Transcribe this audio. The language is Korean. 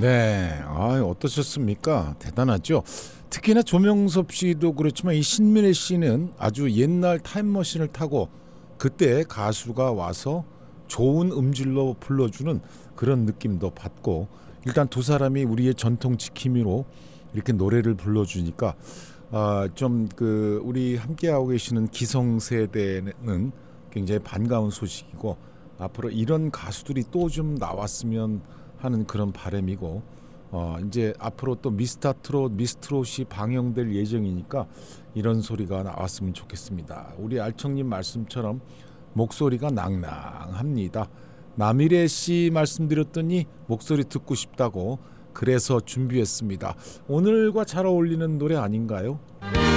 네, 어떠셨습니까? 대단하죠. 특히나 조명섭 씨도 그렇지만 이 신민혜 씨는 아주 옛날 타임머신을 타고 그때 가수가 와서 좋은 음질로 불러주는 그런 느낌도 받고, 일단 두 사람이 우리의 전통 지킴이로 이렇게 노래를 불러주니까 좀 그 우리 함께하고 계시는 기성세대는 굉장히 반가운 소식이고, 앞으로 이런 가수들이 또 좀 나왔으면 하는 그런 바람이고, 이제 앞으로 또 미스트롯이 방영될 예정이니까 이런 소리가 나왔으면 좋겠습니다. 우리 알청님 말씀처럼 목소리가 낭낭합니다. 남일애 씨 말씀드렸더니 목소리 듣고 싶다고, 그래서 준비했습니다. 오늘과 잘 어울리는 노래 아닌가요?